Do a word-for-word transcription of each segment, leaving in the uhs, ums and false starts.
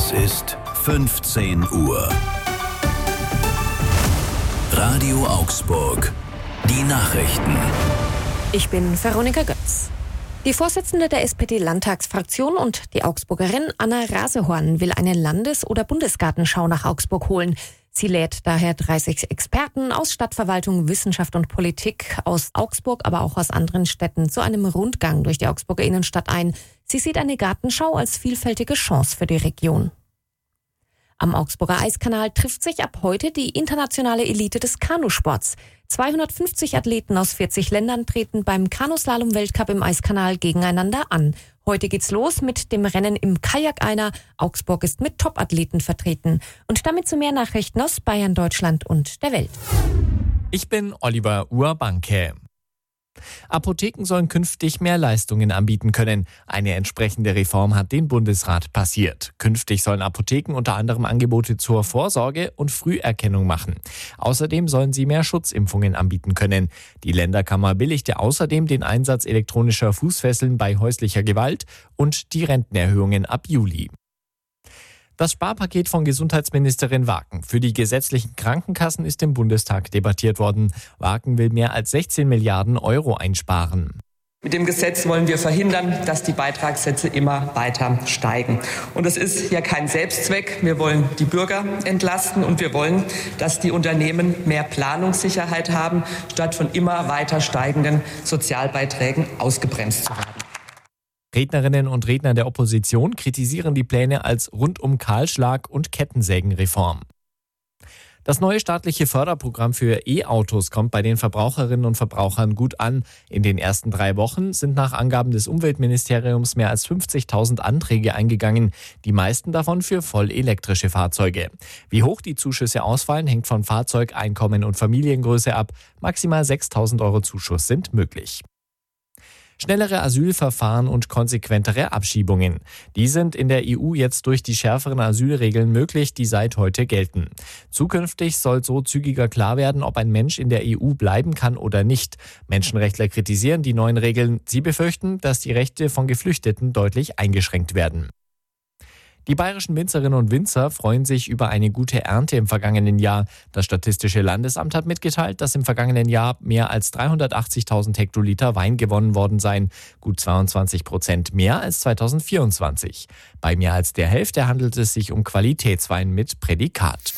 Es ist fünfzehn Uhr. Radio Augsburg. Die Nachrichten. Ich bin Veronika Götz. Die Vorsitzende der S P D-Landtagsfraktion und die Augsburgerin Anna Rasehorn will eine Landes- oder Bundesgartenschau nach Augsburg holen. Sie lädt daher dreißig Experten aus Stadtverwaltung, Wissenschaft und Politik aus Augsburg, aber auch aus anderen Städten zu einem Rundgang durch die Augsburger Innenstadt ein. Sie sieht eine Gartenschau als vielfältige Chance für die Region. Am Augsburger Eiskanal trifft sich ab heute die internationale Elite des Kanusports. zweihundertfünfzig Athleten aus vierzig Ländern treten beim Kanuslalom-Weltcup im Eiskanal gegeneinander an. Heute geht's los mit dem Rennen im Kajak-Einer. Augsburg ist mit Top-Athleten vertreten. Und damit zu mehr Nachrichten aus Bayern, Deutschland und der Welt. Ich bin Oliver Urbanke. Apotheken sollen künftig mehr Leistungen anbieten können. Eine entsprechende Reform hat den Bundesrat passiert. Künftig sollen Apotheken unter anderem Angebote zur Vorsorge und Früherkennung machen. Außerdem sollen sie mehr Schutzimpfungen anbieten können. Die Länderkammer billigte außerdem den Einsatz elektronischer Fußfesseln bei häuslicher Gewalt und die Rentenerhöhungen ab Juli. Das Sparpaket von Gesundheitsministerin Waken für die gesetzlichen Krankenkassen ist im Bundestag debattiert worden. Waken will mehr als sechzehn Milliarden Euro einsparen. Mit dem Gesetz wollen wir verhindern, dass die Beitragssätze immer weiter steigen. Und es ist ja kein Selbstzweck. Wir wollen die Bürger entlasten und wir wollen, dass die Unternehmen mehr Planungssicherheit haben, statt von immer weiter steigenden Sozialbeiträgen ausgebremst zu werden. Rednerinnen und Redner der Opposition kritisieren die Pläne als Rundum-Kahlschlag und Kettensägenreform. Das neue staatliche Förderprogramm für E-Autos kommt bei den Verbraucherinnen und Verbrauchern gut an. In den ersten drei Wochen sind nach Angaben des Umweltministeriums mehr als fünfzigtausend Anträge eingegangen, die meisten davon für voll elektrische Fahrzeuge. Wie hoch die Zuschüsse ausfallen, hängt von Fahrzeug, Einkommen und Familiengröße ab. Maximal sechstausend Euro Zuschuss sind möglich. Schnellere Asylverfahren und konsequentere Abschiebungen. Die sind in der E U jetzt durch die schärferen Asylregeln möglich, die seit heute gelten. Zukünftig soll so zügiger klar werden, ob ein Mensch in der E U bleiben kann oder nicht. Menschenrechtler kritisieren die neuen Regeln. Sie befürchten, dass die Rechte von Geflüchteten deutlich eingeschränkt werden. Die bayerischen Winzerinnen und Winzer freuen sich über eine gute Ernte im vergangenen Jahr. Das Statistische Landesamt hat mitgeteilt, dass im vergangenen Jahr mehr als dreihundertachtzigtausend Hektoliter Wein gewonnen worden seien. Gut zweiundzwanzig Prozent mehr als zweitausendvierundzwanzig. Bei mehr als der Hälfte handelt es sich um Qualitätswein mit Prädikat.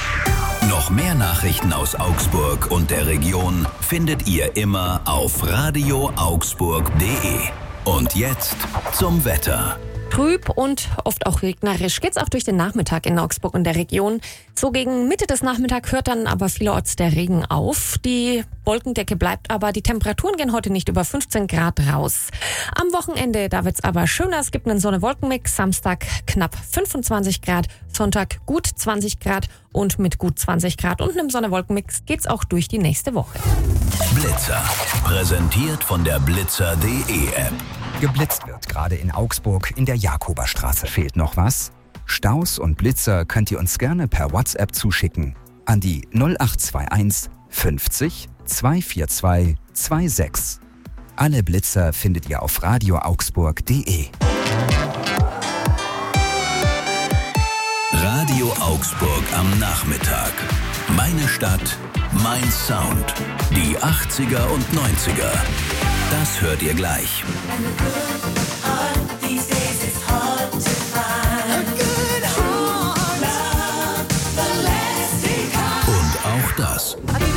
Noch mehr Nachrichten aus Augsburg und der Region findet ihr immer auf radio augsburg punkt de. Und jetzt zum Wetter. Trüb und oft auch regnerisch geht's auch durch den Nachmittag in Augsburg und der Region. So gegen Mitte des Nachmittags hört dann aber vielerorts der Regen auf. Die Wolkendecke bleibt aber, die Temperaturen gehen heute nicht über fünfzehn Grad raus. Am Wochenende, da wird's aber schöner. Es gibt einen Sonne-Wolken-Mix. Samstag knapp fünfundzwanzig Grad, Sonntag gut zwanzig Grad und mit gut zwanzig Grad und einem Sonne-Wolken-Mix geht's auch durch die nächste Woche. Blitzer, präsentiert von der blitzer punkt de App. Geblitzt wird gerade in Augsburg in der Jakoberstraße. Fehlt noch was? Staus und Blitzer könnt ihr uns gerne per WhatsApp zuschicken an die null acht zwei eins fünfzig zweihundertzweiundvierzig sechsundzwanzig. Alle Blitzer findet ihr auf radio augsburg punkt de. Radio Augsburg am Nachmittag. Meine Stadt, mein Sound. Die achtziger und neunziger. Das hört ihr gleich. Und auch das.